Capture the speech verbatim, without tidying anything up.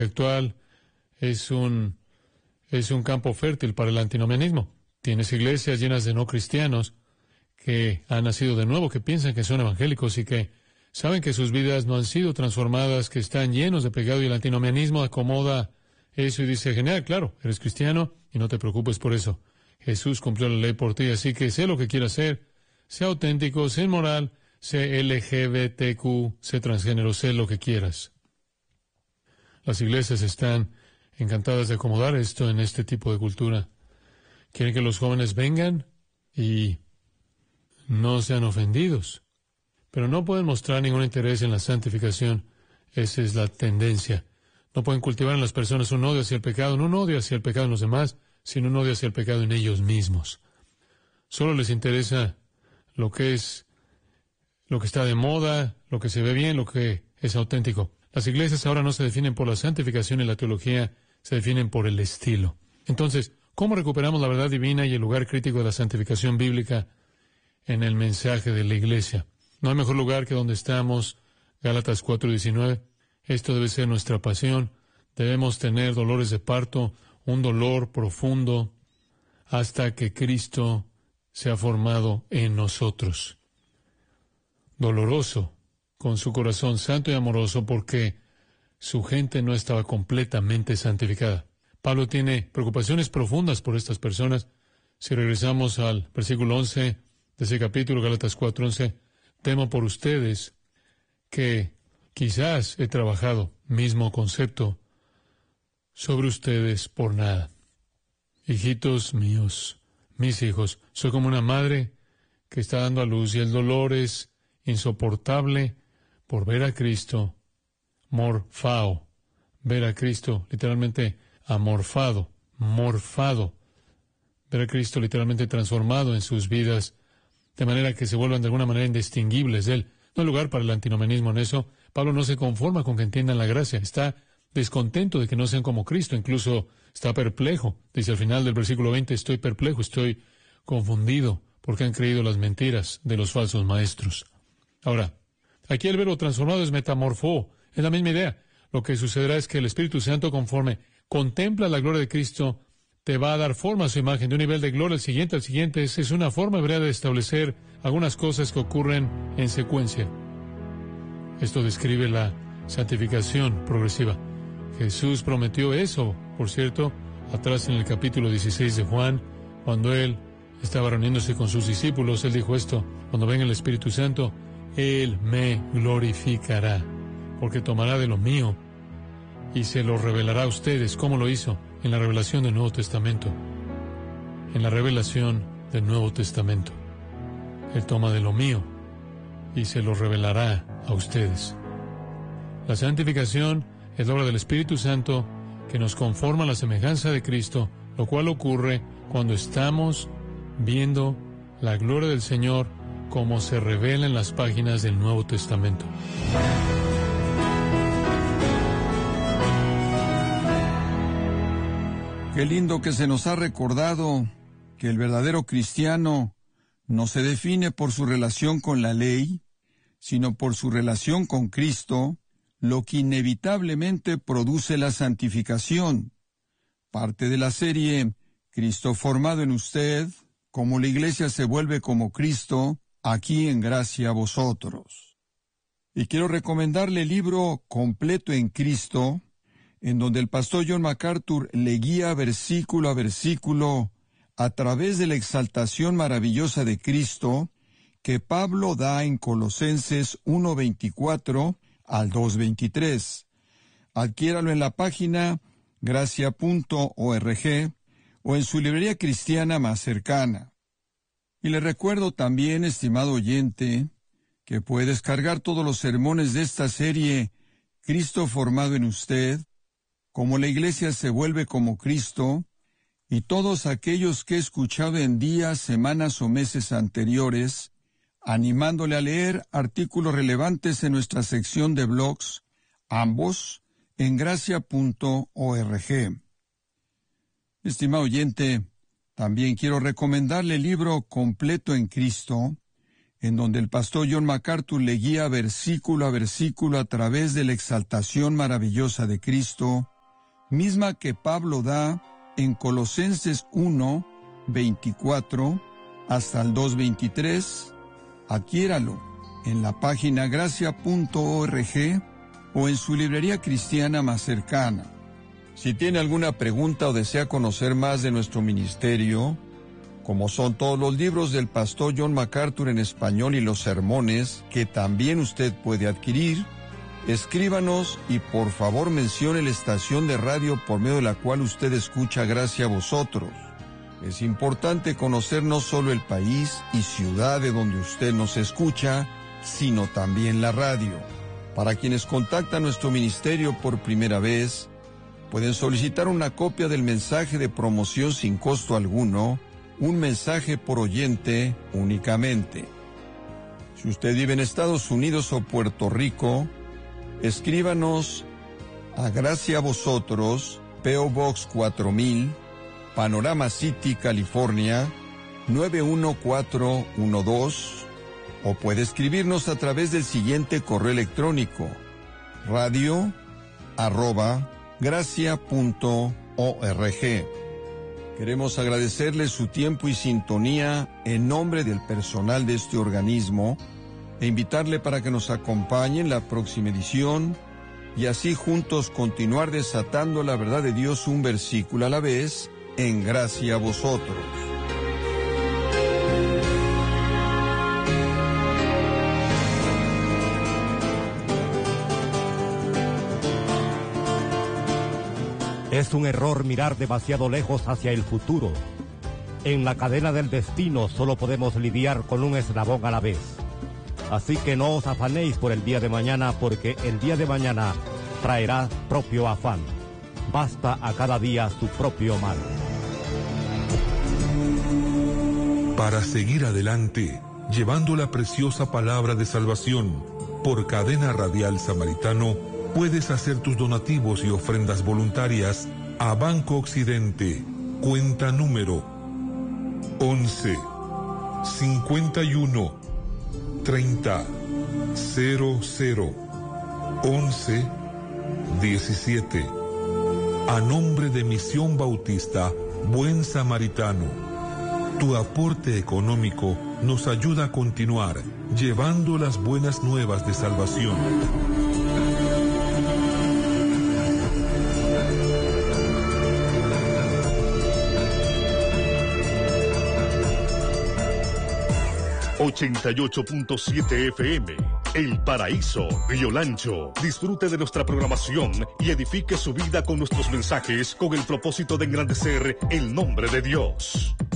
actual es un, es un campo fértil para el antinomianismo. Tienes iglesias llenas de no cristianos que han nacido de nuevo, que piensan que son evangélicos y que saben que sus vidas no han sido transformadas, que están llenos de pecado, y el antinomianismo acomoda eso y dice: genial, claro, eres cristiano y no te preocupes por eso. Jesús cumplió la ley por ti, así que sé lo que quieras hacer, sea auténtico, sé inmoral, sé L G B T Q, sé transgénero, sé lo que quieras. Las iglesias están encantadas de acomodar esto en este tipo de cultura. Quieren que los jóvenes vengan y no sean ofendidos, pero no pueden mostrar ningún interés en la santificación. Esa es la tendencia. No pueden cultivar en las personas un odio hacia el pecado, no un odio hacia el pecado en los demás, sino un odio hacia el pecado en ellos mismos. Solo les interesa lo que es, lo que está de moda, lo que se ve bien, lo que es auténtico. Las iglesias ahora no se definen por la santificación y la teología, se definen por el estilo. Entonces, ¿cómo recuperamos la verdad divina y el lugar crítico de la santificación bíblica en el mensaje de la iglesia? No hay mejor lugar que donde estamos, Gálatas cuatro diecinueve. Esto debe ser nuestra pasión. Debemos tener dolores de parto, un dolor profundo, hasta que Cristo sea formado en nosotros. Doloroso, con su corazón santo y amoroso, porque su gente no estaba completamente santificada. Pablo tiene preocupaciones profundas por estas personas. Si regresamos al versículo once de ese capítulo, Gálatas cuatro once, temo por ustedes que quizás he trabajado, mismo concepto, sobre ustedes por nada. Hijitos míos, mis hijos, soy como una madre que está dando a luz y el dolor es insoportable por ver a Cristo morfao. Ver a Cristo, literalmente amorfado, morfado. Ver a Cristo literalmente transformado en sus vidas, de manera que se vuelvan de alguna manera indistinguibles de Él. No hay lugar para el antinomianismo en eso. Pablo no se conforma con que entiendan la gracia. Está descontento de que no sean como Cristo. Incluso está perplejo. Dice al final del versículo veinte, estoy perplejo, estoy confundido, porque han creído las mentiras de los falsos maestros. Ahora, aquí el verbo transformado es metamorfó. Es la misma idea. Lo que sucederá es que el Espíritu Santo, conforme contempla la gloria de Cristo, te va a dar forma a su imagen, de un nivel de gloria al siguiente, al siguiente. Esa es una forma hebrea de establecer algunas cosas que ocurren en secuencia. Esto describe la santificación progresiva. Jesús prometió eso, por cierto, atrás en el capítulo dieciséis de Juan, cuando Él estaba reuniéndose con sus discípulos. Él dijo esto: cuando venga el Espíritu Santo, Él me glorificará, porque tomará de lo mío y se lo revelará a ustedes. ¿Cómo lo hizo? En la revelación del Nuevo Testamento. En la revelación del Nuevo Testamento. Él toma de lo mío y se lo revelará a ustedes. La santificación es la obra del Espíritu Santo que nos conforma a la semejanza de Cristo, lo cual ocurre cuando estamos viendo la gloria del Señor como se revela en las páginas del Nuevo Testamento. Qué lindo que se nos ha recordado que el verdadero cristiano no se define por su relación con la ley, sino por su relación con Cristo, lo que inevitablemente produce la santificación. Parte de la serie Cristo formado en usted, cómo la iglesia se vuelve como Cristo, aquí en Gracia a vosotros. Y quiero recomendarle el libro Completo en Cristo, en donde el pastor John MacArthur le guía versículo a versículo a través de la exaltación maravillosa de Cristo que Pablo da en Colosenses uno veinticuatro al dos veintitrés. Adquiéralo en la página gracia punto org o en su librería cristiana más cercana. Y le recuerdo también, estimado oyente, que puede descargar todos los sermones de esta serie Cristo formado en usted, cómo la iglesia se vuelve como Cristo, y todos aquellos que he escuchado en días, semanas o meses anteriores, animándole a leer artículos relevantes en nuestra sección de blogs, ambos en gracia punto org. Estimado oyente, también quiero recomendarle el libro Completo en Cristo, en donde el pastor John MacArthur le guía versículo a versículo a través de la exaltación maravillosa de Cristo, misma que Pablo da en Colosenses uno, veinticuatro hasta el dos veintitrés. Adquiéralo en la página gracia punto org o en su librería cristiana más cercana. Si tiene alguna pregunta o desea conocer más de nuestro ministerio, como son todos los libros del pastor John MacArthur en español y los sermones que también usted puede adquirir, escríbanos y por favor mencione la estación de radio por medio de la cual usted escucha Gracia a Vosotros. Es importante conocer no solo el país y ciudad de donde usted nos escucha, sino también la radio. Para quienes contactan nuestro ministerio por primera vez, pueden solicitar una copia del mensaje de promoción sin costo alguno, un mensaje por oyente únicamente. Si usted vive en Estados Unidos o Puerto Rico, escríbanos a Gracia a Vosotros, P O Box cuatro mil, Panorama City, California, nueve uno cuatro uno dos, o puede escribirnos a través del siguiente correo electrónico, radio arroba gracia punto org. Queremos agradecerle su tiempo y sintonía en nombre del personal de este organismo e invitarle para que nos acompañe en la próxima edición y así juntos continuar desatando la verdad de Dios un versículo a la vez en Gracia a Vosotros. Es un error mirar demasiado lejos hacia el futuro. En la cadena del destino solo podemos lidiar con un eslabón a la vez. Así que no os afanéis por el día de mañana, porque el día de mañana traerá propio afán. Basta a cada día su propio mal. Para seguir adelante, llevando la preciosa palabra de salvación por Cadena Radial Samaritano, puedes hacer tus donativos y ofrendas voluntarias a Banco Occidente, cuenta número once, cincuenta y uno, treinta, cero cero, once, diecisiete. A nombre de Misión Bautista Buen Samaritano, tu aporte económico nos ayuda a continuar llevando las buenas nuevas de salvación. ochenta y ocho punto siete F M, El Paraíso, Río Lancho. Disfrute de nuestra programación y edifique su vida con nuestros mensajes con el propósito de engrandecer el nombre de Dios.